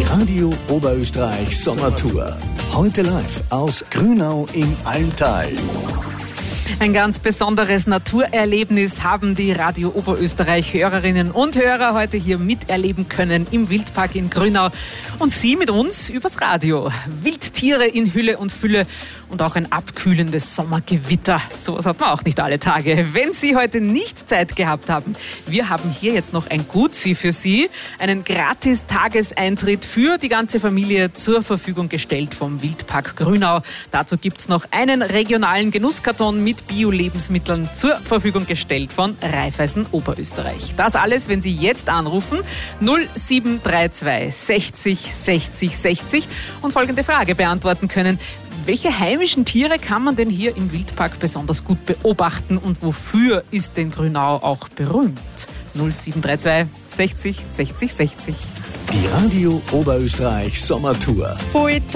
Radio Oberösterreich Sommertour. Heute live aus Grünau im Almtal. Ein ganz besonderes Naturerlebnis haben die Radio Oberösterreich Hörerinnen und Hörer heute hier miterleben können im Wildpark in Grünau. Und Sie mit uns übers Radio. Wildtiere in Hülle und Fülle und auch ein abkühlendes Sommergewitter. Sowas hat man auch nicht alle Tage. Wenn Sie heute nicht Zeit gehabt haben, wir haben hier jetzt noch ein Gutsi für Sie. Einen gratis Tageseintritt für die ganze Familie zur Verfügung gestellt vom Wildpark Grünau. Dazu gibt's noch einen regionalen Genusskarton mit Bio-Lebensmitteln zur Verfügung gestellt von Raiffeisen Oberösterreich. Das alles, wenn Sie jetzt anrufen, 0732 60 60 60 und folgende Frage beantworten können. Welche heimischen Tiere kann man denn hier im Wildpark besonders gut beobachten und wofür ist denn Grünau auch berühmt? 0732 60 60 60. Die Radio Oberösterreich Sommertour. Pfui